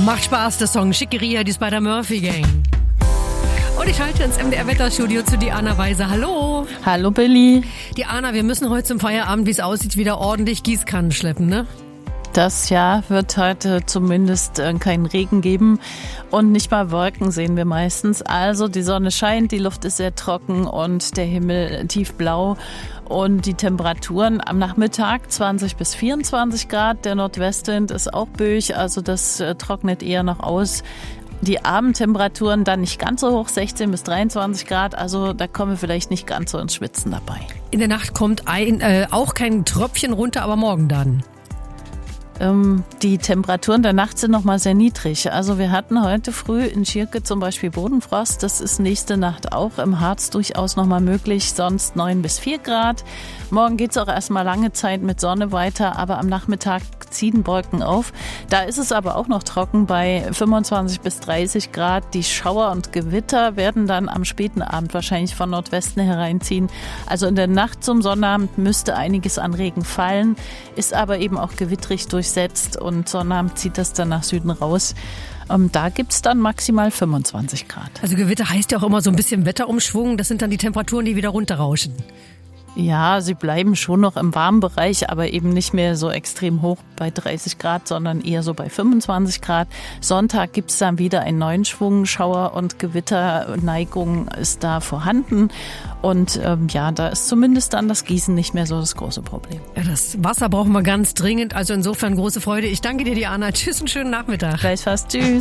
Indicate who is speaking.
Speaker 1: Macht Spaß, der Song Schickeria, die Spider-Murphy Gang. Und ich halte ins MDR-Wetterstudio zu Diana Weiser. Hallo.
Speaker 2: Hallo Billy.
Speaker 1: Diana, wir müssen heute zum Feierabend, wie es aussieht, wieder ordentlich Gießkannen schleppen, ne?
Speaker 2: Das Jahr wird heute zumindest keinen Regen geben und nicht mal Wolken sehen wir meistens. Also die Sonne scheint, die Luft ist sehr trocken und der Himmel tiefblau. Und die Temperaturen am Nachmittag 20 bis 24 Grad. Der Nordwestwind ist auch böig, also das trocknet eher noch aus. Die Abendtemperaturen dann nicht ganz so hoch, 16 bis 23 Grad. Also da kommen wir vielleicht nicht ganz so ins Schwitzen dabei.
Speaker 1: In der Nacht kommt auch kein Tröpfchen runter, aber morgen dann.
Speaker 2: Die Temperaturen der Nacht sind noch mal sehr niedrig. Also wir hatten heute früh in Schierke zum Beispiel Bodenfrost. Das ist nächste Nacht auch im Harz durchaus noch mal möglich. Sonst 9 bis 4 Grad. Morgen geht's auch erstmal lange Zeit mit Sonne weiter, aber am Nachmittag ziehen Wolken auf. Da ist es aber auch noch trocken bei 25 bis 30 Grad. Die Schauer und Gewitter werden dann am späten Abend wahrscheinlich von Nordwesten hereinziehen. Also in der Nacht zum Sonnabend müsste einiges an Regen fallen, ist aber eben auch gewittrig durchsetzt und Sonnabend zieht das dann nach Süden raus. Da gibt's dann maximal 25 Grad.
Speaker 1: Also Gewitter heißt ja auch immer so ein bisschen Wetterumschwung. Das sind dann die Temperaturen, die wieder runterrauschen.
Speaker 2: Ja, sie bleiben schon noch im warmen Bereich, aber eben nicht mehr so extrem hoch bei 30 Grad, sondern eher so bei 25 Grad. Sonntag gibt's dann wieder einen neuen Schwung. Schauer- und Gewitterneigung ist da vorhanden. Und da ist zumindest dann das Gießen nicht mehr so das große Problem.
Speaker 1: Ja, das Wasser brauchen wir ganz dringend. Also insofern große Freude. Ich danke dir, Diana. Tschüss, einen schönen Nachmittag.
Speaker 2: Gleichfalls. Tschüss.